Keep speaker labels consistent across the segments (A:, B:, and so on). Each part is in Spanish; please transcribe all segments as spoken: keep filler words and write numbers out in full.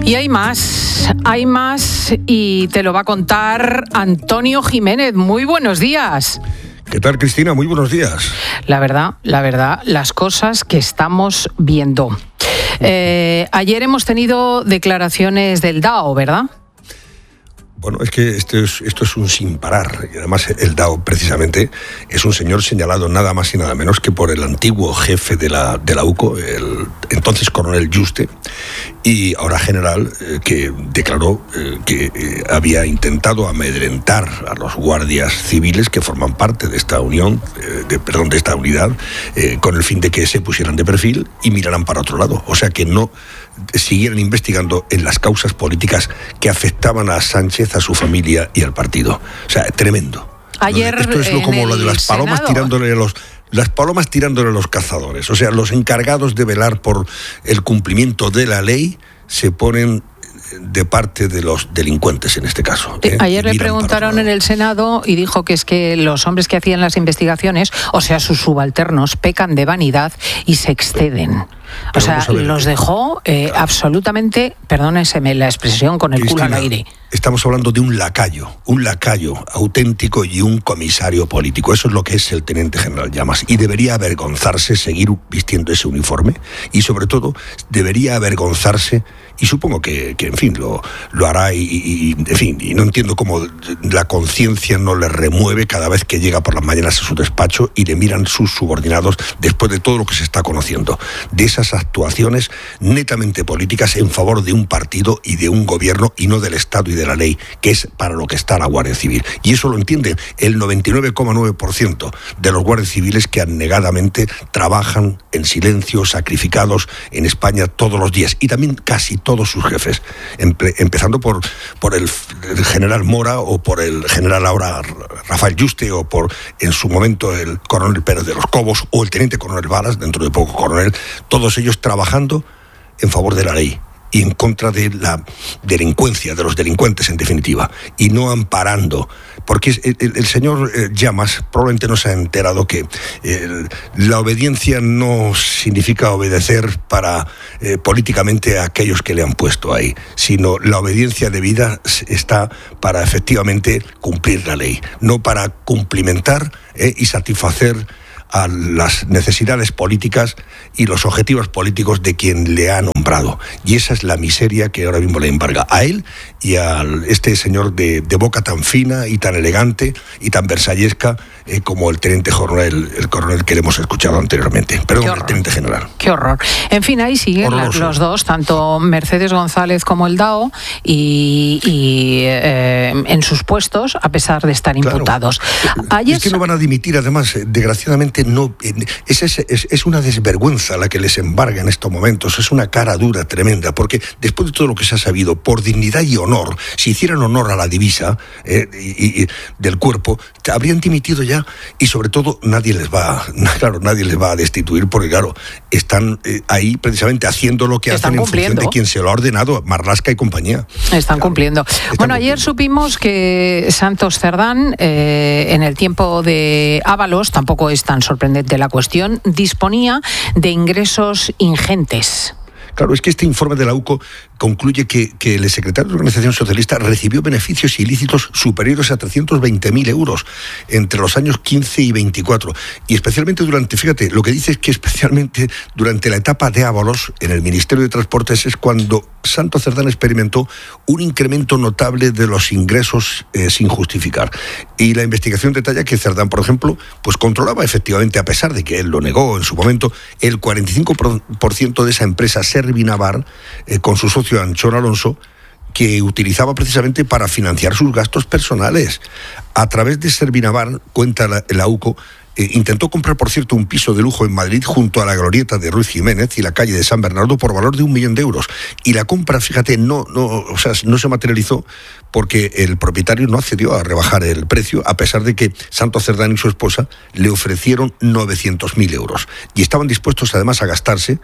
A: Y hay más, hay más y te lo va a contar Antonio Jiménez. Muy buenos días.
B: ¿Qué tal, Cristina? Muy buenos días.
A: La verdad, la verdad, las cosas que estamos viendo. Eh, ayer hemos tenido declaraciones del D A O, ¿verdad?
B: Bueno, es que esto es, esto es un sin parar. Y además el D A O, precisamente, es un señor señalado nada más y nada menos que por el antiguo jefe de la, de la U C O, el entonces coronel Yuste, y ahora general, eh, que declaró eh, que eh, había intentado amedrentar a los guardias civiles que forman parte de esta unión, eh, de, perdón, de esta unidad, eh, con el fin de que se pusieran de perfil y miraran para otro lado. O sea, que no siguieran investigando en las causas políticas que afectaban a Sánchez, a su familia y al partido. O sea, tremendo.
A: Ayer
B: Esto es lo, como lo de las palomas
A: Senado.
B: tirándole a los las palomas tirándole a los cazadores. O sea, los encargados de velar por el cumplimiento de la ley se ponen de parte de los delincuentes en este caso. ¿eh?
A: Ayer le preguntaron en el Senado y dijo que es que los hombres que hacían las investigaciones, o sea, sus subalternos, pecan de vanidad y se exceden.
B: Pero
A: o sea, los dejó eh,
B: claro.
A: absolutamente, perdónenseme la expresión, con el
B: Cristina,
A: culo al aire.
B: Estamos hablando de un lacayo, un lacayo auténtico y un comisario político. Eso es lo que es el teniente general Llamas. Y debería avergonzarse seguir vistiendo ese uniforme. Y sobre todo, debería avergonzarse, y supongo que, que en fin, lo, lo hará, y, y, en fin, y no entiendo cómo la conciencia no le remueve cada vez que llega por las mañanas a su despacho y le miran sus subordinados después de todo lo que se está conociendo. De esas actuaciones netamente políticas en favor de un partido y de un gobierno y no del Estado y de la ley, que es para lo que está la Guardia Civil. Y eso lo entiende el noventa y nueve coma nueve por ciento de los guardias civiles que anegadamente trabajan en silencio, sacrificados en España todos los días, y también casi todos sus jefes, empe- empezando por, por el, el general Mora o por el general ahora Rafael Yuste o por en su momento el coronel Pérez de los Cobos o el teniente coronel Varas, dentro de poco coronel, todos ellos trabajando en favor de la ley y en contra de la delincuencia, de los delincuentes en definitiva, y no amparando, porque el, el, el señor eh, Llamas probablemente no se ha enterado que eh, la obediencia no significa obedecer para eh, políticamente a aquellos que le han puesto ahí, sino la obediencia debida está para efectivamente cumplir la ley, no para cumplimentar eh, y satisfacer a las necesidades políticas y los objetivos políticos de quien le ha nombrado. Y esa es la miseria que ahora mismo le embarga a él y a este señor de, de boca tan fina y tan elegante y tan versallesca eh, como el teniente coronel, el coronel que le hemos escuchado anteriormente. Perdón, el teniente general.
A: Qué horror. En fin, ahí siguen la, los dos, tanto Mercedes González como el D A O, y, y eh, en sus puestos, a pesar de estar claro. imputados. Ayer...
B: Es que no van a dimitir, además, desgraciadamente no. Es, es, es, es una desvergüenza la que les embarga en estos momentos, es una cara dura tremenda, porque después de todo lo que se ha sabido, por dignidad y honor, si hicieran honor a la divisa eh, y, y, del cuerpo, habrían dimitido ya, y sobre todo nadie les va, claro, nadie les va a destituir, porque claro, están eh, ahí precisamente haciendo lo que
A: están
B: hacen
A: cumpliendo.
B: En función de quien se lo ha ordenado, Marlaska y compañía.
A: Están
B: claro,
A: cumpliendo.
B: Están
A: bueno,
B: cumpliendo.
A: Ayer supimos que Santos Cerdán, eh, en el tiempo de Ábalos, tampoco es tan sorprendente la cuestión, disponía de ingresos ingentes.
B: Claro, es que este informe de la U C O concluye que, que el secretario de la Organización Socialista recibió beneficios ilícitos superiores a trescientos veinte mil euros entre los años quince y veinticuatro. Y especialmente durante, fíjate, lo que dice es que especialmente durante la etapa de Ábalos en el Ministerio de Transportes es cuando Santos Cerdán experimentó un incremento notable de los ingresos eh, sin justificar. Y la investigación detalla que Cerdán, por ejemplo, pues controlaba efectivamente, a pesar de que él lo negó en su momento, el cuarenta y cinco por ciento de esa empresa Servinavar, eh, con su socio Anchor Alonso, que utilizaba precisamente para financiar sus gastos personales. A través de Servinavar, cuenta la, la U C O, Eh, intentó comprar, por cierto, un piso de lujo en Madrid junto a la glorieta de Ruiz Jiménez y la calle de San Bernardo por valor de un millón de euros. Y la compra, fíjate, no, no, o sea, no se materializó porque el propietario no accedió a rebajar el precio, a pesar de que Santos Cerdán y su esposa le ofrecieron novecientos mil euros. Y estaban dispuestos además a gastarse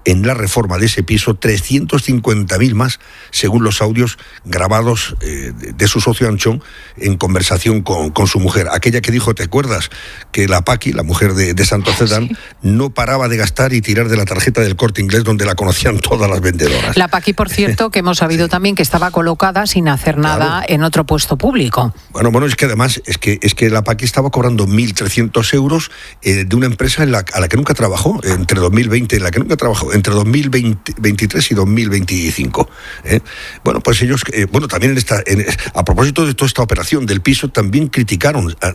B: en la reforma de ese piso trescientos cincuenta mil más, según los audios grabados eh, de su socio Anchón en conversación con, con su mujer. Aquella que dijo, ¿te acuerdas? Que la Paqui, la mujer de, de Santos Cerdán, sí, no paraba de gastar y tirar de la tarjeta del Corte Inglés, donde la conocían todas las vendedoras.
A: La Paqui, por cierto, que hemos sabido sí. también que estaba colocada sin hacer nada claro. en otro puesto público.
B: Bueno, bueno, es que además, es que, es que la Paqui estaba cobrando mil trescientos euros eh, de una empresa en la, a la que nunca trabajó, entre dos mil veinte, en la que nunca trabajó, entre dos mil veintitrés y dos mil veinticinco. ¿eh? Bueno, pues ellos, eh, bueno, también en esta, en, a propósito de toda esta operación del piso, también criticaron a,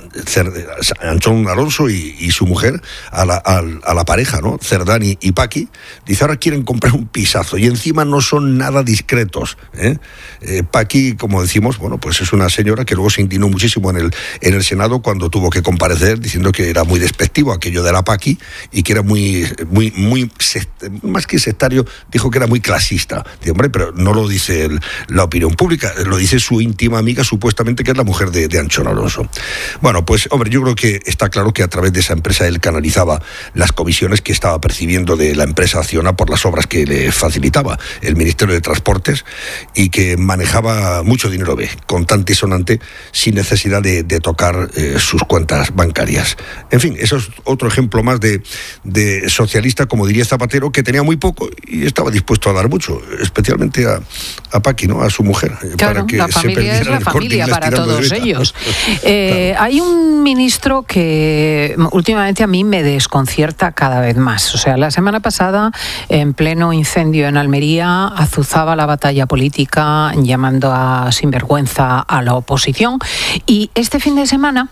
B: a Anchón Alonso y, y su mujer, a la, a, a la pareja, ¿no? Cerdán y, y Paqui. Dice, ahora quieren comprar un pisazo y encima no son nada discretos. ¿eh? Eh, Paqui, como decimos, bueno, pues es una señora que luego se indignó muchísimo en el, en el Senado cuando tuvo que comparecer diciendo que era muy despectivo aquello de la Paqui y que era muy, muy, muy, más que sectario, dijo que era muy clasista. Dice, hombre, pero no lo dice el, la opinión pública, lo dice su íntima amiga, supuestamente, que es la mujer de, de Anchón Alonso. Bueno, pues, hombre, yo creo que está claro que a través de esa empresa él canalizaba las comisiones que estaba percibiendo de la empresa Acciona por las obras que le facilitaba el Ministerio de Transportes y que manejaba mucho dinero B, contante y sonante, sin necesidad de, de tocar eh, sus cuentas bancarias. En fin, eso es otro ejemplo más de, de socialista, como diría Zapatero, que tenía muy poco y estaba dispuesto a dar mucho, especialmente a, a Paqui, ¿no? A su mujer.
A: Claro,
B: para que
A: la familia es la familia para todos ellos. Eh, claro. Hay un ministro que últimamente a mí me desconcierta cada vez más. O sea, la semana pasada, en pleno incendio en Almería, azuzaba la batalla política llamando a sinvergüenza a la oposición, y este fin de semana,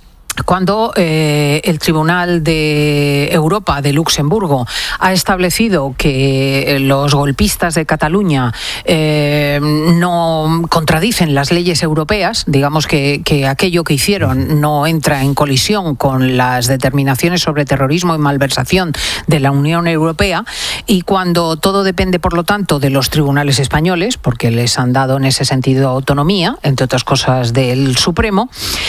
A: cuando eh, el Tribunal de Europa de Luxemburgo ha establecido que los golpistas de Cataluña eh, no contradicen las leyes europeas, digamos que, que aquello que hicieron no entra en colisión con las determinaciones sobre terrorismo y malversación de la Unión Europea, y cuando todo depende, por lo tanto, de los tribunales españoles, porque les han dado en ese sentido autonomía, entre otras cosas del Supremo,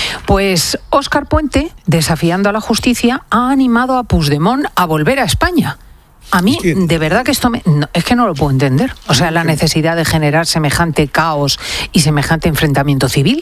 A: pues Óscar Puente, desafiando a la justicia, ha animado a Puigdemont a volver a España. A mí, es que, de verdad que esto me, no, es que no lo puedo entender. O sea, la necesidad de generar semejante caos y semejante enfrentamiento civil.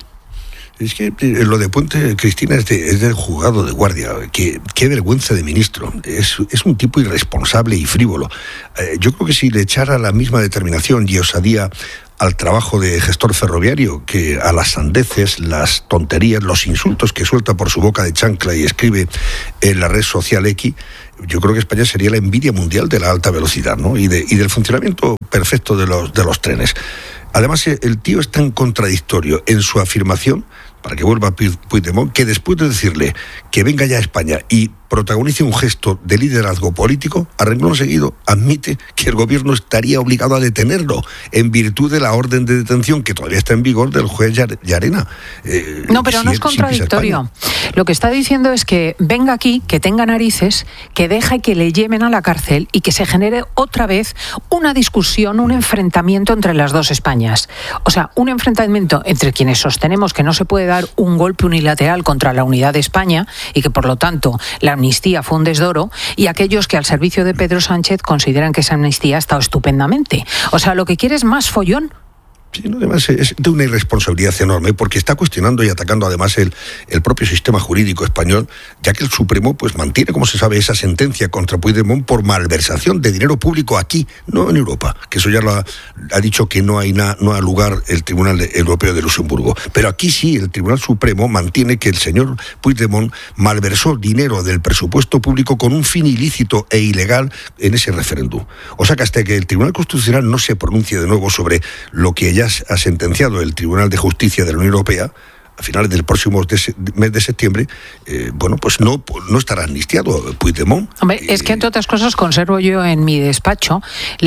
B: Es que lo de Puente, Cristina, es, de, es del juzgado de guardia. Qué, qué vergüenza de ministro. Es, es un tipo irresponsable y frívolo. Eh, yo creo que si le echara la misma determinación y osadía al trabajo de gestor ferroviario, que a las sandeces, las tonterías, los insultos que suelta por su boca de chancla y escribe en la red social X, yo creo que España sería la envidia mundial de la alta velocidad, ¿no? y, de, y del funcionamiento perfecto de los, de los trenes. Además, el tío es tan contradictorio en su afirmación, para que vuelva Puigdemont, que después de decirle que venga ya a España y protagonice un gesto de liderazgo político, a renglón seguido admite que el gobierno estaría obligado a detenerlo en virtud de la orden de detención que todavía está en vigor del juez Llarena.
A: Eh, no, pero si no es contradictorio. Lo que está diciendo es que venga aquí, que tenga narices, que deje que le lleven a la cárcel y que se genere otra vez una discusión, un enfrentamiento entre las dos Españas. O sea, un enfrentamiento entre quienes sostenemos que no se puede dar un golpe unilateral contra la unidad de España y que, por lo tanto, la amnistía fue un desdoro, y aquellos que al servicio de Pedro Sánchez consideran que esa amnistía ha estado estupendamente. O sea, lo que quiere es más follón.
B: Sí, no, además es de una irresponsabilidad enorme, porque está cuestionando y atacando además el, el propio sistema jurídico español, ya que el Supremo pues mantiene, como se sabe, esa sentencia contra Puigdemont por malversación de dinero público aquí, no en Europa, que eso ya lo ha, ha dicho que no hay na, no ha lugar el Tribunal Europeo de Luxemburgo. Pero aquí sí, el Tribunal Supremo mantiene que el señor Puigdemont malversó dinero del presupuesto público con un fin ilícito e ilegal en ese referéndum. O sea que hasta que el Tribunal Constitucional no se pronuncie de nuevo sobre lo que ya ha sentenciado el Tribunal de Justicia de la Unión Europea, a finales del próximo mes de septiembre, eh, bueno, pues no, no estará amnistiado Puigdemont.
A: Hombre, es que, entre otras cosas, conservo yo en mi despacho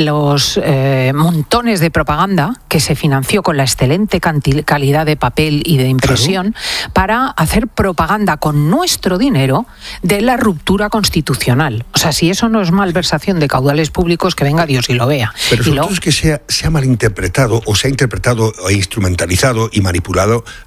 A: los eh, montones de propaganda que se financió con la excelente canti- calidad de papel y de impresión, claro, para hacer propaganda con nuestro dinero de la ruptura constitucional. O sea, si eso no es malversación de caudales públicos, que venga Dios y lo vea.
B: Pero sobre
A: lo...
B: todo es que se ha, se ha malinterpretado, o se ha interpretado e instrumentalizado y manipulado la, las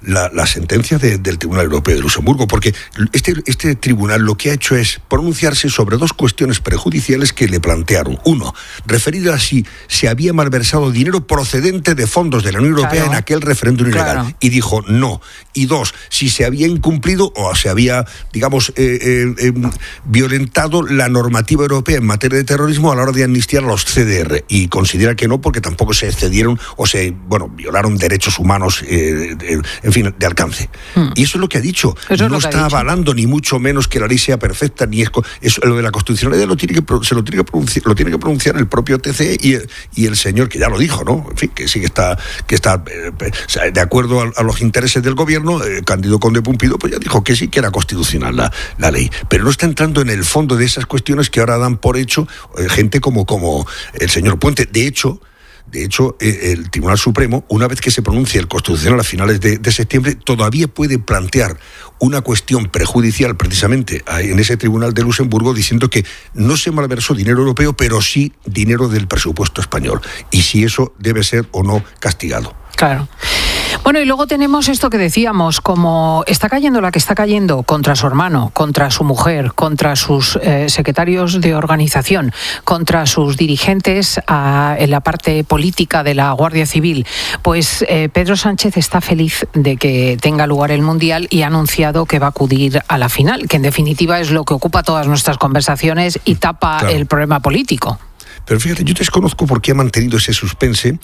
B: sentencia de, del Tribunal Europeo de Luxemburgo, porque este, este tribunal lo que ha hecho es pronunciarse sobre dos cuestiones prejudiciales que le plantearon. Uno, referida a si se había malversado dinero procedente de fondos de la Unión Europea claro. en aquel referéndum ilegal. Claro. Y dijo no. Y dos, si se había incumplido o se había, digamos, eh, eh, eh, violentado la normativa europea en materia de terrorismo a la hora de amnistiar a los C D R. Y considera que no, porque tampoco se excedieron o se, bueno, violaron derechos humanos, eh, de, en fin, de alcance. Hmm. Y eso es lo que ha dicho. Eso no está avalando ni mucho menos que la ley sea perfecta, ni es, es lo de la constitucionalidad lo tiene que se lo tiene que pronunciar, lo tiene que pronunciar el propio T C E y, y el señor que ya lo dijo, ¿no? En fin, que sí que está que está eh, de acuerdo a, a los intereses del gobierno, eh, Cándido Conde Pumpido, pues ya dijo que sí que era constitucional la, la ley, pero no está entrando en el fondo de esas cuestiones que ahora dan por hecho eh, gente como como el señor Puente. De hecho, De hecho, el Tribunal Supremo, una vez que se pronuncie el Constitucional a finales de, de septiembre, todavía puede plantear una cuestión prejudicial precisamente en ese Tribunal de Luxemburgo, diciendo que no se malversó dinero europeo, pero sí dinero del presupuesto español. Y si eso debe ser o no castigado.
A: Claro. Bueno, y luego tenemos esto que decíamos, como está cayendo la que está cayendo contra su hermano, contra su mujer, contra sus eh, secretarios de organización, contra sus dirigentes a, en la parte política de la Guardia Civil, pues eh, Pedro Sánchez está feliz de que tenga lugar el Mundial y ha anunciado que va a acudir a la final, que en definitiva es lo que ocupa todas nuestras conversaciones y tapa claro. el problema político.
B: Pero fíjate, yo desconozco por qué ha mantenido ese suspense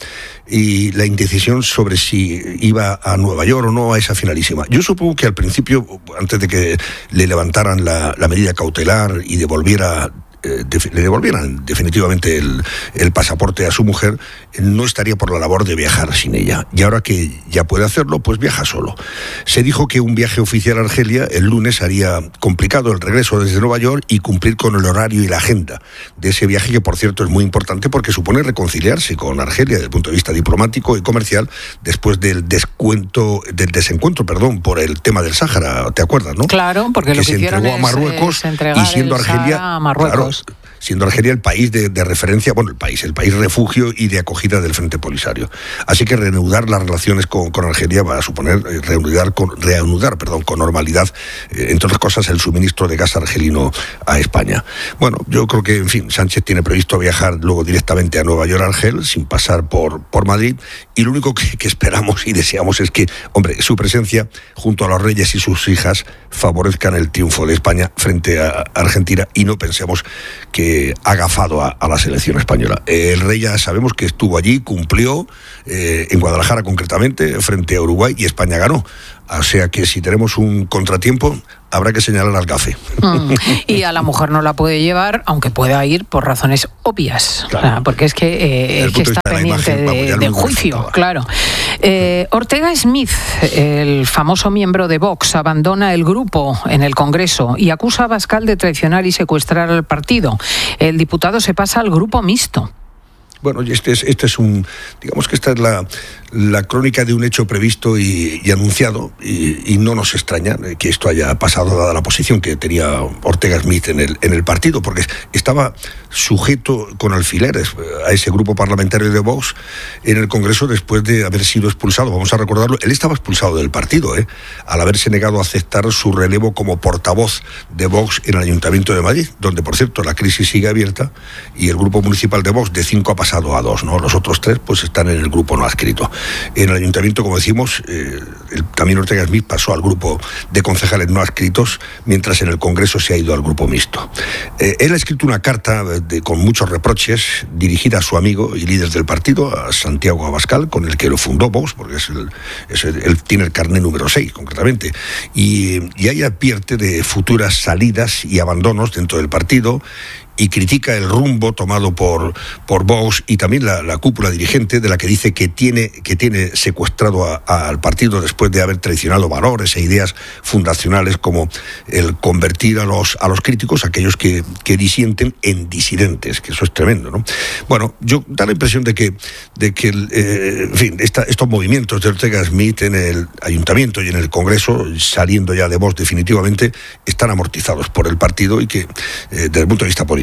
B: y la indecisión sobre si iba a Nueva York o no a esa finalísima. Yo supongo que al principio, antes de que le levantaran la, la medida cautelar y devolviera... Eh, de, le devolvieran definitivamente el, el pasaporte a su mujer, no estaría por la labor de viajar sin ella. Y ahora que ya puede hacerlo, pues viaja solo. Se dijo que un viaje oficial a Argelia el lunes haría complicado el regreso desde Nueva York y cumplir con el horario y la agenda de ese viaje, que por cierto es muy importante porque supone reconciliarse con Argelia desde el punto de vista diplomático y comercial después del descuento, del desencuentro, perdón, por el tema del Sáhara, ¿te acuerdas, no?
A: Claro, porque
B: que
A: lo que
B: se
A: hicieron
B: entregó
A: es,
B: a Marruecos
A: es
B: y siendo Argelia
A: a Marruecos. Claro,
B: siendo Argelia el país de, de referencia, bueno, el país, el país refugio y de acogida del Frente Polisario. Así que reanudar las relaciones con, con Argelia va a suponer eh, reanudar, con, reanudar perdón, con normalidad, eh, entre otras cosas, el suministro de gas argelino a España. Bueno, yo creo que, en fin, Sánchez tiene previsto viajar luego directamente a Nueva York, Argel, sin pasar por, por Madrid, y lo único que, que esperamos y deseamos es que, hombre, su presencia junto a los reyes y sus hijas favorezcan el triunfo de España frente a Argentina y no pensemos que ha agafado a, a la selección española. El rey ya sabemos que estuvo allí, cumplió, eh, en Guadalajara concretamente, frente a Uruguay, y España ganó. O sea que si tenemos un contratiempo, habrá que señalar al gafe.
A: Mm. Y a la mujer no la puede llevar, aunque pueda ir por razones obvias. Claro. O sea, porque es que, eh, es que está pendiente de, de, de juicio, claro. Eh, Ortega Smith, el famoso miembro de Vox, abandona el grupo en el Congreso y acusa a Abascal de traicionar y secuestrar al partido. El diputado se pasa al grupo mixto.
B: Bueno, este es, este es un, digamos que esta es la, la crónica de un hecho previsto y, y anunciado, y, y no nos extraña que esto haya pasado dada la posición que tenía Ortega Smith en el, en el partido, porque estaba sujeto con alfileres a ese grupo parlamentario de Vox en el Congreso después de haber sido expulsado. Vamos a recordarlo, él estaba expulsado del partido, ¿eh? al haberse negado a aceptar su relevo como portavoz de Vox en el Ayuntamiento de Madrid, donde, por cierto, la crisis sigue abierta y el grupo municipal de Vox de cinco ha pasado a dos, ¿no? Los otros tres pues están en el grupo no adscrito. En el Ayuntamiento, como decimos, eh, el, también Ortega Smith pasó al grupo de concejales no adscritos, mientras en el Congreso se ha ido al grupo mixto. Eh, él ha escrito una carta de, con muchos reproches dirigida a su amigo y líder del partido, a Santiago Abascal, con el que lo fundó Vox, porque es el, es el, él tiene el carné número seis, concretamente, y, y ahí advierte de futuras salidas y abandonos dentro del partido, y critica el rumbo tomado por, por Vox y también la, la cúpula dirigente, de la que dice que tiene, que tiene secuestrado a, a, al partido después de haber traicionado valores e ideas fundacionales como el convertir a los, a los críticos, aquellos que, que disienten, en disidentes, que eso es tremendo, ¿no? Bueno, yo da la impresión de que, de que eh, en fin, esta, estos movimientos de Ortega Smith en el Ayuntamiento y en el Congreso, saliendo ya de Vox definitivamente, están amortizados por el partido y que, eh, desde el punto de vista político,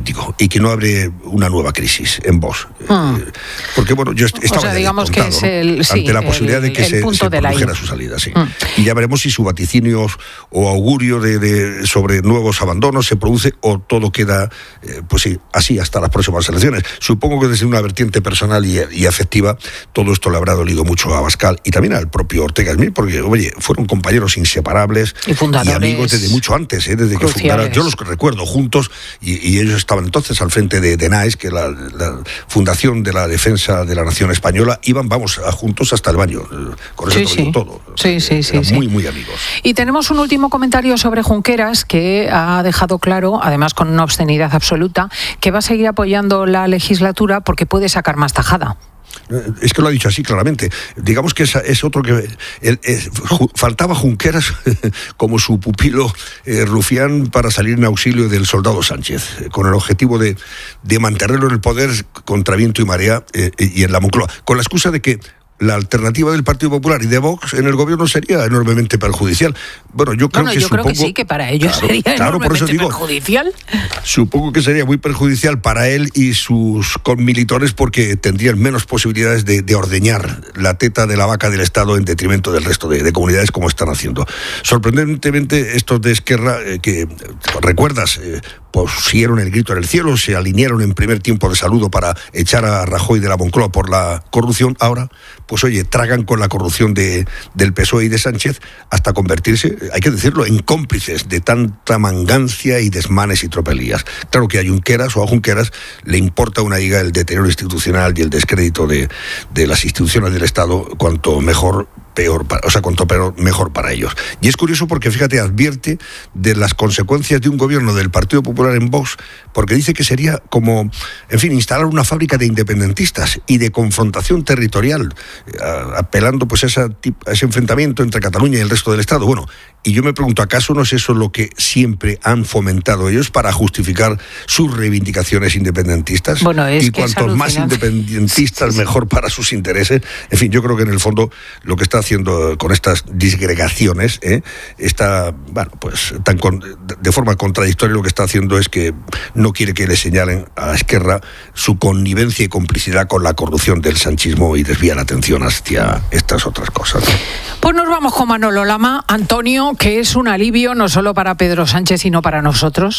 B: político y que no abre una nueva crisis en Vox. Hmm. Porque, bueno, yo estaba
A: o sea, digamos que es el,
B: ¿no?
A: sí,
B: ante la posibilidad
A: el,
B: de que se, se produjera su salida. Sí. Hmm. Y ya veremos si su vaticinio o augurio de, de, sobre nuevos abandonos se produce o todo queda eh, pues sí, así hasta las próximas elecciones. Supongo que desde una vertiente personal y, y afectiva todo esto le habrá dolido mucho a Abascal y también al propio Ortega Smith, porque, oye, fueron compañeros inseparables
A: y,
B: y amigos desde mucho antes, ¿eh? desde que fundaron. Yo los recuerdo juntos y, y ellos estaban entonces al frente de, de N A E S, que la, la Fundación de la Defensa de la Nación Española, iban, vamos, juntos hasta el baño. Con eso sí, te lo digo todo.
A: Sí, sí, sí, sí.
B: Muy, muy amigos.
A: Y tenemos un último comentario sobre Junqueras, que ha dejado claro, además con una obscenidad absoluta, que va a seguir apoyando la legislatura porque puede sacar más tajada.
B: Es que lo ha dicho así claramente. Digamos que es, es otro que... El, el, faltaba Junqueras como su pupilo eh, Rufián para salir en auxilio del soldado Sánchez, eh, con el objetivo de, de mantenerlo en el poder contra viento y marea eh, y en la Moncloa, con la excusa de que la alternativa del Partido Popular y de Vox en el gobierno sería enormemente perjudicial. Bueno, yo creo
A: bueno,
B: que
A: yo
B: supongo...
A: creo que sí, que para ellos
B: claro,
A: sería
B: claro,
A: enormemente
B: por eso digo,
A: perjudicial.
B: Supongo que sería muy perjudicial para él y sus conmilitores porque tendrían menos posibilidades de, de ordeñar la teta de la vaca del Estado en detrimento del resto de, de comunidades como están haciendo. Sorprendentemente, estos de Esquerra, eh, que recuerdas... Eh, pusieron el grito en el cielo, se alinearon en primer tiempo de saludo para echar a Rajoy de la Moncloa por la corrupción, ahora, pues oye, tragan con la corrupción de, del P S O E y de Sánchez hasta convertirse, hay que decirlo, en cómplices de tanta mangancia y desmanes y tropelías. Claro que a Junqueras o a Junqueras le importa una higa el deterioro institucional y el descrédito de, de las instituciones del Estado, cuanto mejor peor, para, o sea, cuanto peor, mejor para ellos. Y es curioso porque, fíjate, advierte de las consecuencias de un gobierno del Partido Popular en Vox, porque dice que sería como, en fin, instalar una fábrica de independentistas y de confrontación territorial, apelando pues a, esa, a ese enfrentamiento entre Cataluña y el resto del Estado. Bueno, y yo me pregunto, ¿acaso no es eso lo que siempre han fomentado ellos para justificar sus reivindicaciones independentistas?
A: Bueno, es
B: y
A: que
B: cuantos más independentistas, mejor para sus intereses. En fin, yo creo que en el fondo lo que está haciendo con estas disgregaciones, ¿eh? está, bueno, pues tan con, de forma contradictoria. Lo que está haciendo es que no quiere que le señalen a Esquerra su connivencia y complicidad con la corrupción del sanchismo y desvía la atención hacia estas otras cosas.
A: Pues nos vamos con Manolo Lama. Antonio, que es un alivio no solo para Pedro Sánchez, sino para nosotros.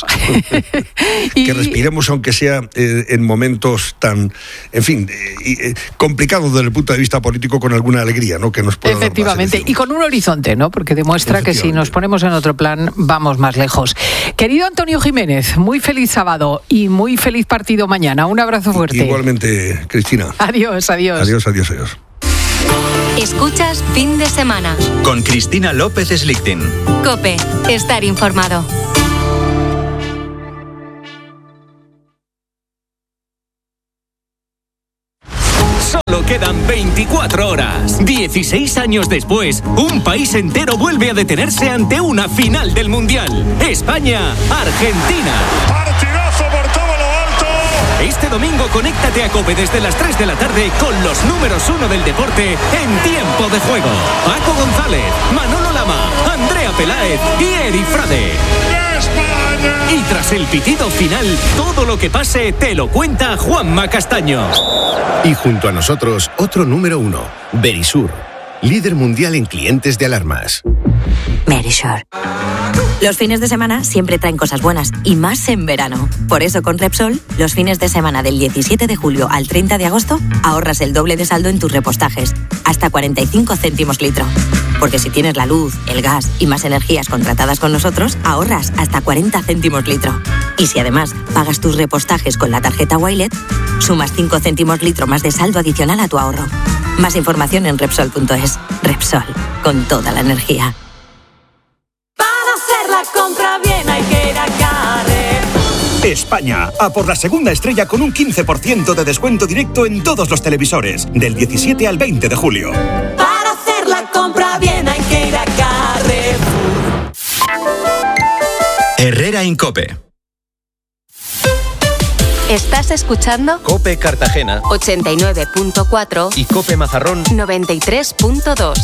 B: y... Que respiremos, aunque sea eh, en momentos tan, en fin, eh, eh, complicados desde el punto de vista político, con alguna alegría, ¿no? Que nos pueda
A: Efectivamente, y con un horizonte, ¿no? Porque demuestra que si nos ponemos en otro plan, vamos más lejos. Querido Antonio Jiménez, muy feliz sábado y muy feliz partido mañana. Un abrazo fuerte.
B: Igualmente, Cristina.
A: Adiós, adiós.
B: Adiós, adiós, adiós.
C: Escuchas Fin de Semana
D: con Cristina López Slichting.
C: COPE, estar informado.
E: Solo quedan veinticuatro horas. dieciséis años después, un país entero vuelve a detenerse ante una final del Mundial. España-Argentina.
F: Partidazo por todo lo alto.
E: Este domingo conéctate a COPE desde las tres de la tarde con los números uno del deporte en tiempo de juego. Paco González, Manolo Lama, Andrea Peláez y Eri Frade.
F: ¡España!
E: Y tras el pitido final, todo lo que pase te lo cuenta Juanma Castaño.
G: Y junto a nosotros, otro número uno, Verisur, líder mundial en clientes de alarmas.
H: Verisur. Los fines de semana siempre traen cosas buenas, y más en verano. Por eso con Repsol, los fines de semana del diecisiete de julio al treinta de agosto, ahorras el doble de saldo en tus repostajes, hasta cuarenta y cinco céntimos litro. Porque si tienes la luz, el gas y más energías contratadas con nosotros, ahorras hasta cuarenta céntimos litro. Y si además pagas tus repostajes con la tarjeta Wilet, sumas cinco céntimos litro más de saldo adicional a tu ahorro. Más información en Repsol punto es. Repsol, con toda la energía.
I: Compra bien, hay que ir a Carrefour.
J: España, a por la segunda estrella con un quince por ciento de descuento directo en todos los televisores, del diecisiete al veinte de julio.
I: Para hacer la compra bien hay que ir a Carrefour.
D: Herrera Incope.
C: Estás escuchando
D: COPE Cartagena
C: ochenta y nueve punto cuatro
D: y COPE Mazarrón
C: noventa y tres punto dos.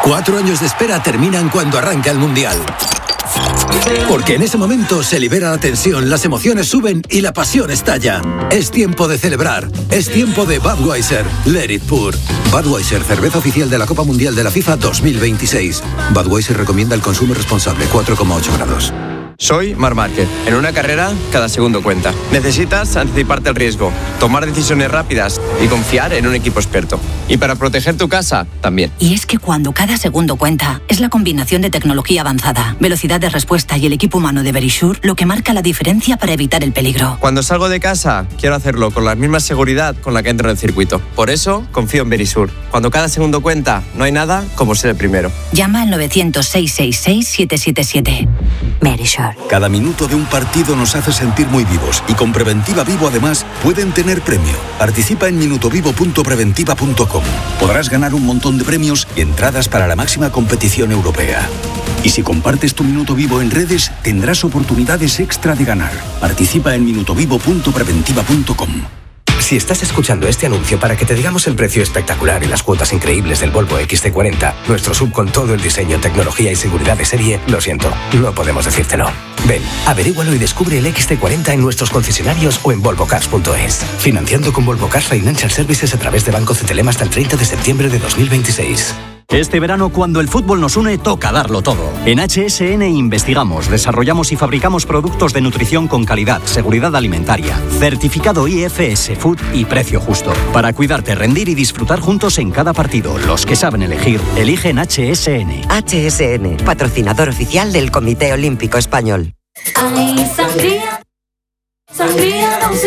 K: Cuatro años de espera terminan cuando arranca el Mundial. Porque en ese momento se libera la tensión, las emociones suben y la pasión estalla. Es tiempo de celebrar. Es tiempo de Budweiser. Let it pour. Budweiser, cerveza oficial de la Copa Mundial de la FIFA dos mil veintiséis. Budweiser recomienda el consumo responsable, cuatro coma ocho grados.
L: Soy Marc Márquez. En una carrera, cada segundo cuenta. Necesitas anticiparte al riesgo, tomar decisiones rápidas y confiar en un equipo experto. Y para proteger tu casa, también.
M: Y es que cuando cada segundo cuenta, es la combinación de tecnología avanzada, velocidad de respuesta y el equipo humano de Verisure lo que marca la diferencia para evitar el peligro.
L: Cuando salgo de casa, quiero hacerlo con la misma seguridad con la que entro en el circuito. Por eso, confío en Verisure. Cuando cada segundo cuenta, no hay nada como ser el primero.
M: Llama al novecientos, seiscientos sesenta y seis, siete siete siete. Verisure.
N: Cada minuto de un partido nos hace sentir muy vivos y con Preventiva Vivo además pueden tener premio. Participa en minutovivo punto preventiva punto com. Podrás ganar un montón de premios y entradas para la máxima competición europea. Y si compartes tu minuto vivo en redes, tendrás oportunidades extra de ganar. Participa en minutovivo punto preventiva punto com.
O: Si estás escuchando este anuncio para que te digamos el precio espectacular y las cuotas increíbles del Volvo equis ce cuarenta, nuestro sub con todo el diseño, tecnología y seguridad de serie, lo siento, no podemos decírtelo. Ven, averígualo y descubre el equis ce cuarenta en nuestros concesionarios o en volvo cars punto es. Financiando con Volvo Cars Financial Services a través de Banco Cetelem hasta el treinta de septiembre de dos mil veintiséis.
P: Este verano, cuando el fútbol nos une, toca darlo todo. En H S N investigamos, desarrollamos y fabricamos productos de nutrición con calidad, seguridad alimentaria, certificado I F S Food y precio justo. Para cuidarte, rendir y disfrutar juntos en cada partido. Los que saben elegir, eligen H S N.
Q: H S N, patrocinador oficial del Comité Olímpico Español.
I: Ay, sangría, sangría, no se